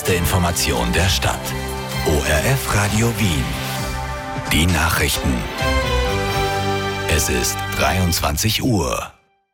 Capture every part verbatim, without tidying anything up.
erste Information der Stadt. O R F Radio Wien. Die Nachrichten. Es ist dreiundzwanzig Uhr.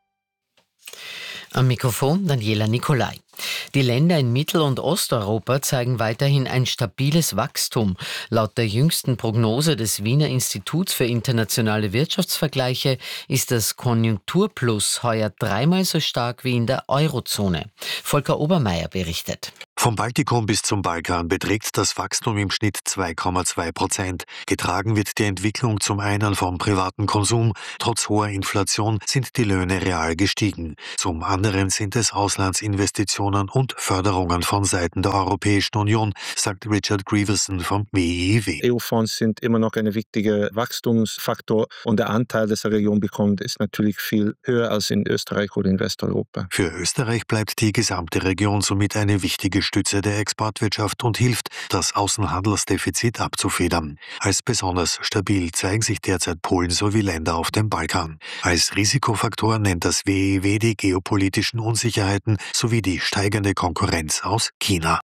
Am Mikrofon Daniela Nicolai. Die Länder in Mittel- und Osteuropa zeigen weiterhin ein stabiles Wachstum. Laut der jüngsten Prognose des Wiener Instituts für internationale Wirtschaftsvergleiche ist das Konjunkturplus heuer dreimal so stark wie in der Eurozone. Volker Obermeier berichtet. Vom Baltikum bis zum Balkan beträgt das Wachstum im Schnitt zwei Komma zwei Prozent. Getragen wird die Entwicklung zum einen vom privaten Konsum. Trotz hoher Inflation sind die Löhne real gestiegen. Zum anderen sind es Auslandsinvestitionen und Förderungen von Seiten der Europäischen Union, sagt Richard Grieverson vom W E I W. E U-Fonds sind immer noch ein wichtiger Wachstumsfaktor und der Anteil, das die Region bekommt, ist natürlich viel höher als in Österreich oder in Westeuropa. Für Österreich bleibt die gesamte Region somit eine wichtige Stütze der Exportwirtschaft und hilft, das Außenhandelsdefizit abzufedern. Als besonders stabil zeigen sich derzeit Polen sowie Länder auf dem Balkan. Als Risikofaktor nennt das W E I W die geopolitischen Unsicherheiten sowie die steigende Konkurrenz aus China.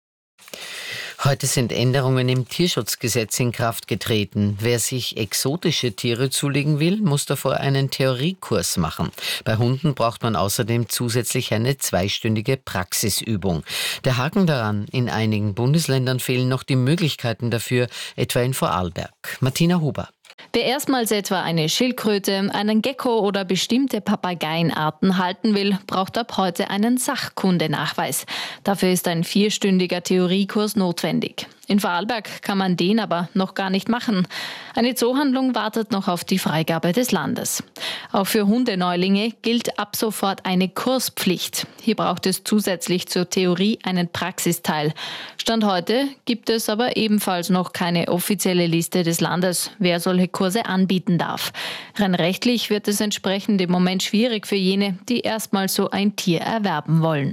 Heute sind Änderungen im Tierschutzgesetz in Kraft getreten. Wer sich exotische Tiere zulegen will, muss davor einen Theoriekurs machen. Bei Hunden braucht man außerdem zusätzlich eine zweistündige Praxisübung. Der Haken daran, in einigen Bundesländern fehlen noch die Möglichkeiten dafür, etwa in Vorarlberg. Martina Huber. Wer erstmals etwa eine Schildkröte, einen Gecko oder bestimmte Papageienarten halten will, braucht ab heute einen Sachkundenachweis. Dafür ist ein vierstündiger Theoriekurs notwendig. In Vorarlberg kann man den aber noch gar nicht machen. Eine Zoohandlung wartet noch auf die Freigabe des Landes. Auch für Hundeneulinge gilt ab sofort eine Kurspflicht. Hier braucht es zusätzlich zur Theorie einen Praxisteil. Stand heute gibt es aber ebenfalls noch keine offizielle Liste des Landes, wer solche Kurse anbieten darf. Rein rechtlich wird es entsprechend im Moment schwierig für jene, die erstmal so ein Tier erwerben wollen.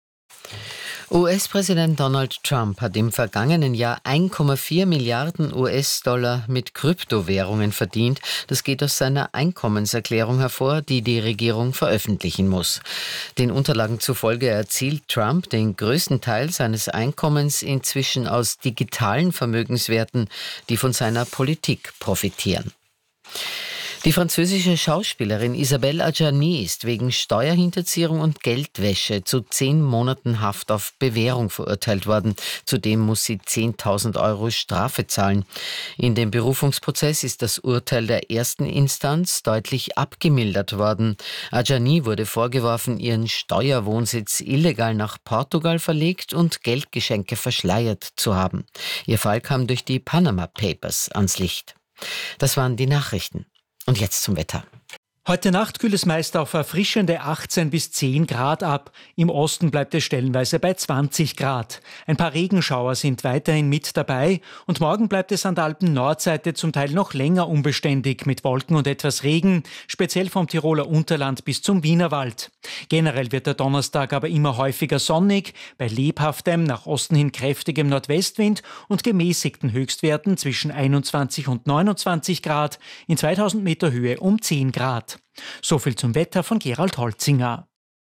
U S-Präsident Donald Trump hat im vergangenen Jahr eins Komma vier Milliarden U S-Dollar mit Kryptowährungen verdient. Das geht aus seiner Einkommenserklärung hervor, die die Regierung veröffentlichen muss. Den Unterlagen zufolge erzielt Trump den größten Teil seines Einkommens inzwischen aus digitalen Vermögenswerten, die von seiner Politik profitieren. Die französische Schauspielerin Isabelle Adjani ist wegen Steuerhinterziehung und Geldwäsche zu zehn Monaten Haft auf Bewährung verurteilt worden. Zudem muss sie zehntausend Euro Strafe zahlen. In dem Berufungsprozess ist das Urteil der ersten Instanz deutlich abgemildert worden. Adjani wurde vorgeworfen, ihren Steuerwohnsitz illegal nach Portugal verlegt und Geldgeschenke verschleiert zu haben. Ihr Fall kam durch die Panama Papers ans Licht. Das waren die Nachrichten. Und jetzt zum Wetter. Heute Nacht kühlt es meist auf erfrischende achtzehn bis zehn Grad ab. Im Osten bleibt es stellenweise bei zwanzig Grad. Ein paar Regenschauer sind weiterhin mit dabei und morgen bleibt es an der Alpen-Nordseite zum Teil noch länger unbeständig mit Wolken und etwas Regen, speziell vom Tiroler Unterland bis zum Wienerwald. Generell wird der Donnerstag aber immer häufiger sonnig, bei lebhaftem, nach Osten hin kräftigem Nordwestwind und gemäßigten Höchstwerten zwischen einundzwanzig und neunundzwanzig Grad, in zweitausend Meter Höhe um zehn Grad. So viel zum Wetter von Gerald Holzinger.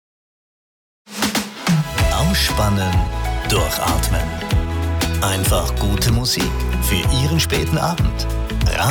Ausspannen, durchatmen. Einfach gute Musik für Ihren späten Abend. Radio